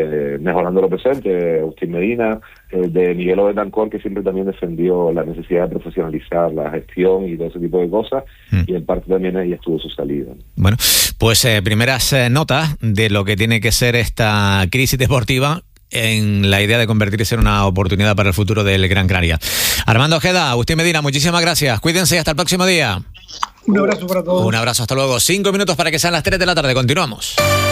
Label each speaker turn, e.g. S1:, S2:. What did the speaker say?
S1: mejorando lo presente, Agustín Medina, de Miguel Betancor, que siempre también defendió la necesidad de profesionalizar la gestión y todo ese tipo de cosas, y en parte también ahí estuvo su salida.
S2: Bueno, pues primeras notas de lo que tiene que ser esta crisis deportiva en la idea de convertirse en una oportunidad para el futuro del Gran Canaria. Armando Ojeda, Agustín Medina, muchísimas gracias. Cuídense y hasta el próximo día.
S3: Un abrazo para todos.
S2: Un abrazo, hasta luego. 5 minutos para que sean las 3 de la tarde. Continuamos.